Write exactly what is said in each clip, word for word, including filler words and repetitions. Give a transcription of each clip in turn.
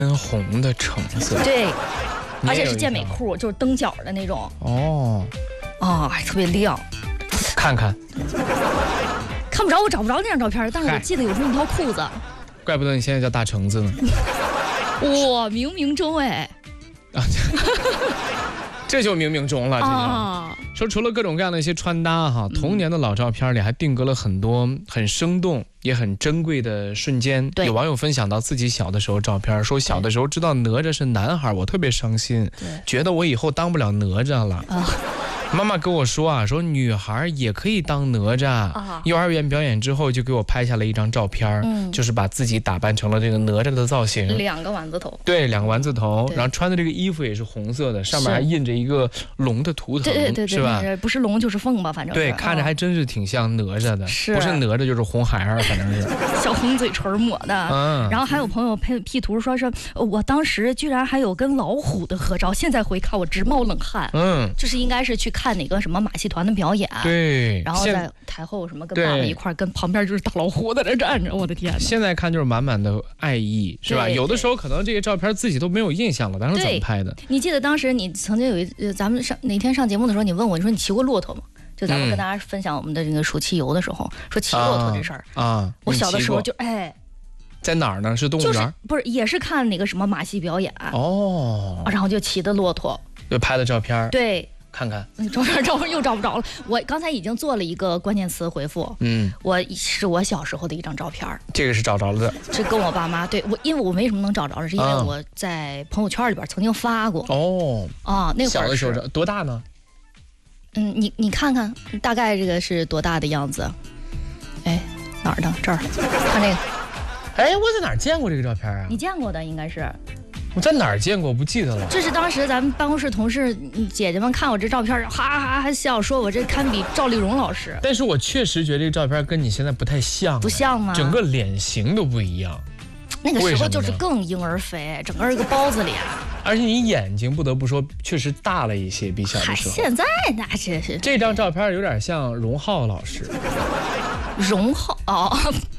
深红的橙色， 对， 你也有一条而且是健美裤，就是蹬脚的那种。 哦， 啊，还特别亮。 看看， 看不着，我找不着那张照片，但是我记得有这么一条裤子。 怪不得你现在叫大橙子呢。 哇，冥冥中哎。 啊，这就冥冥中了。这就、 啊、 说除了各种各样的一些穿搭哈，童年的老照片里还定格了很多很生动也很珍贵的瞬间。有网友分享到自己小的时候照片，说小的时候知道哪吒是男孩，我特别伤心，觉得我以后当不了哪吒了。啊，妈妈跟我说啊，说女孩也可以当哪吒。啊、幼儿园表演之后就给我拍下了一张照片，嗯、就是把自己打扮成了这个哪吒的造型， 两个丸子头， 对，两个丸子头，然后穿的这个衣服也是红色的，上面还印着一个龙的图腾， 对对对对， 是吧？ 不是龙就是凤吧，反正对，看着还真是挺像哪吒的， 是不是哪吒就是红孩儿，反正是小红嘴唇抹的。嗯，然后还有朋友配 P 图说是，我当时居然还有跟老虎的合照，现在回看我直冒冷汗。嗯，就是应该是去看哪个什么马戏团的表演， 对， 然后在台后什么跟爸爸一块，跟旁边就是大老虎在那站着，我的天哪！ 现在看就是满满的爱意，是吧？有的时候可能这些照片自己都没有印象了，当时怎么拍的？ 你记得当时你曾经有一咱们上哪天上节目的时候，你问我，你说你骑过骆驼吗？就咱们跟大家分享我们的这个暑期游的时候，嗯、说骑骆驼这事儿啊，我小的时候就哎， 在哪儿呢？是动物园？就是不是也是看那个什么马戏表演哦， 然后就骑的骆驼， 就拍的照片， 对。 看看， 照片照又找不着了。我刚才已经做了一个关键词回复，嗯，我是我小时候的一张照片， 这个是找着了的， 是跟我爸妈对我，因为我为什么能找着，是因为我在朋友圈里边曾经发过。 哦， 啊，那会儿小的时候多大呢？ 嗯，你你看看，大概这个是多大的样子？哎，哪儿的？这儿，看这个。 哎，我在哪儿见过这个照片啊？ 你见过的应该是。 我在哪儿见过？我不记得了。 这是当时咱们办公室同事姐姐们看我这照片，哈哈哈笑，说我这堪比赵丽蓉老师。 但是我确实觉得这个照片跟你现在不太像， 不像吗？ 整个脸型都不一样。 那个时候就是更婴儿肥，整个一个包子脸。 而且你眼睛不得不说确实大了一些，比小的时候。 现在那这是这张照片有点像荣浩老师。 荣浩哦。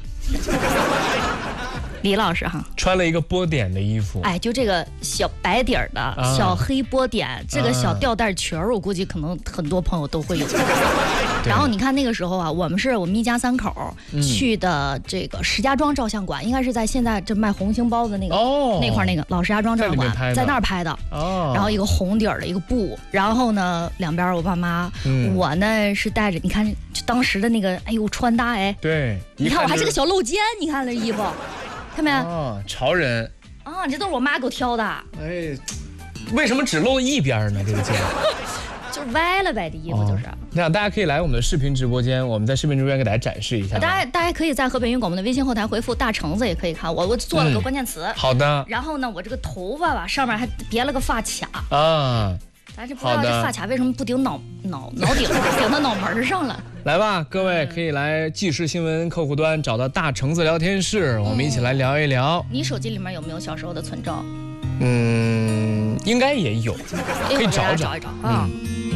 李老师哈， 穿了一个波点的衣服， 哎，就这个小白底儿的、啊、小黑波点，这个小吊带裙儿，我估计可能很多朋友都会有。然后你看那个时候啊，我们是我们一家三口去的这个石家庄照相馆，应该是在现在这卖红星包子那个、哦、那块那个老石家庄照相馆，在, 在那儿拍的。哦，然后一个红底儿的一个布，然后呢两边我爸妈，嗯、我呢是带着，你看当时的那个，哎呦穿搭哎， 对， 你看我还是个小露肩，你看这衣服。看没？ 哦，潮人啊！这都是我妈给我挑的。 哎，为什么只露一边呢？这个肩就是歪了呗，这衣服就是。 那、哦、大家可以来我们的视频直播间，我们在视频直播间给大家展示一下。 大家大家可以在河北云广播的微信后台回复“大橙子”也可以看我，我做了个关键词。嗯、 好的。 然后呢，我这个头发吧，上面还别了个发卡啊。咱这不知道这发卡为什么不顶脑脑脑顶上，顶到脑门上了。 来吧，各位可以来纪实新闻客户端找到大橙子聊天室，我们一起来聊一聊。 你手机里面有没有小时候的存照？ 嗯，应该也有，可以找找一找啊。嗯